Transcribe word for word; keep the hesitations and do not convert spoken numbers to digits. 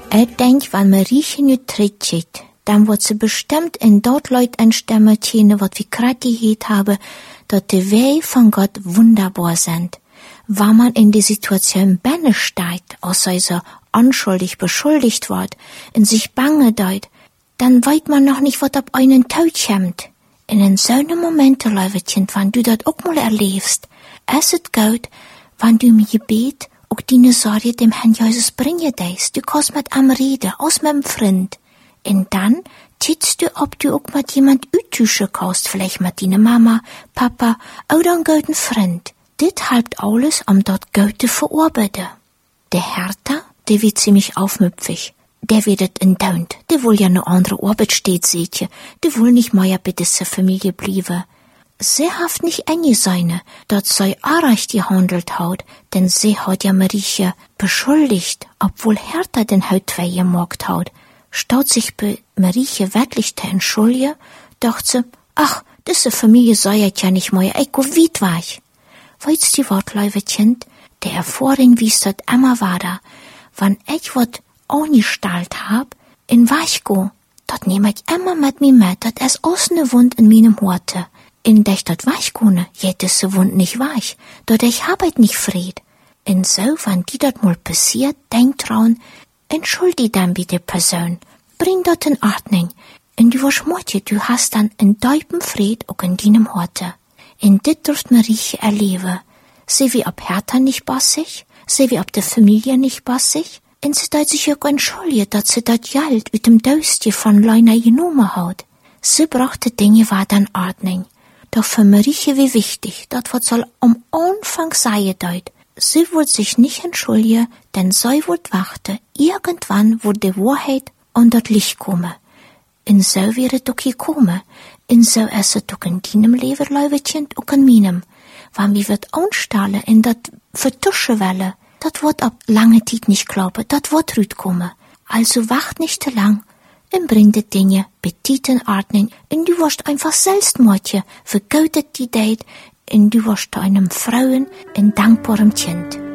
Ich denk, wenn Mariechen nu tritt, dann wird sie bestimmt in dort Leut ein Stimme kennen, wat wie grad gehört habe, dat die Wege von Gott wunderbar sind. Wenn man in die Situation benne steigt, als sei so unschuldig beschuldigt wird, in sich bange deut, dann weiß man noch nicht, wat ab einen Tod kommt. In so einem Moment, Leutchen, wenn du dat auch mal erlebst, es ist gut, wenn du mir Gebet auch deine Sorge dem Herrn Jesus bringen deist. Du kannst mit am reden, aus meinem Freund. Und dann tippst du, ob du auch mit jemand üttüsche kannst, vielleicht mit deiner Mama, Papa oder einen guten Freund. Dit halbt alles, um dort Gute verarbeiten. Der Hertha, der wird ziemlich aufmüpfig. Der wird et entdaunt. Der will ja ne andere Arbeit steht, seht ihr. Der will nicht mehr bei dieser Familie blieben. Sie haft nicht enge seine, dat sei arrecht gehandelt haut, denn sie hat ja Marieche beschuldigt, obwohl Hertha den Haut zwei gemacht haut. Statt sich bei Marieche wirklich zu entschuldigen, dacht sie, ach, diese Familie sei ja nicht mehr, ich go weit weich. Weißt du wat, Leutchen, der Erfahrung wies dat immer weiter, wann ich wat angestellt hab, in weich go, dat nehm ich immer mit mir mit, dat es aus ne Wund in meinem Horte. In dech dat weich kone, jet is se Wund nicht weich, dort ich hab it nicht Fried. In so, wann die dat mal passiert, denk dran, entschuldi dann bitte Person, bring dat in Ordnung, und du verschmutje, du hast dann in deupen Fried auch in deinem Horte. In dit durft Marieche erleben, sie wie ob Hertha nicht bassig, sie wie ob der Familie nicht bassig, und sie deit sich auch entschuldigt, dat sie dat Geld mit dem Döstje von Leuna genommen hat. Sie brachte Dinge war dann Ordnung. Doch für Marieche wie wichtig, dat wat soll am Anfang sei deut. Sie wird sich nicht entschuldigen, denn sie wird warten, irgendwann wird die Wahrheit an das Licht kommen. In so wird es doch gekommen. In so ist es doch in deinem Leben, Leutchen, auch in meinem. Wenn wir wird anstellen in dat vertuschen wollen, dat wird ab lange Zeit nicht klappen, dat wird rüt kommen. Also wacht nicht zu lang. Und bring die Dinge petit in Ordnung, und du wirst einfach Selbstmordje, vergeutet die Date, und du wirst einem Frauen ein dankbarem Kind.